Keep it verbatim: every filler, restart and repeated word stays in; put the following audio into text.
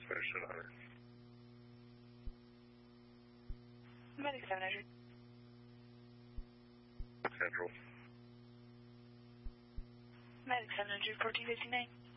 question on it. Medic seven hundred. Central. Medic seven hundred, fourteen fifty-nine.